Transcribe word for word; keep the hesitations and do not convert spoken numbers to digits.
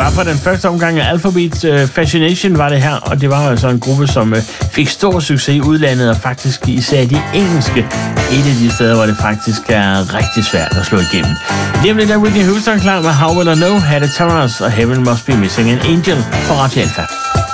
var fra den første omgang af Alphabet. Uh, Fascination var det her, og det var altså en gruppe, som uh, fik stor succes i udlandet, og faktisk især de engelske. Et af de steder, hvor det faktisk er rigtig svært at slå igennem. Lige om lidt er Whitney Houston klar med How Will I Know, Had It Thomas og Heaven Must Be Missing an Angel på Radio Alpha.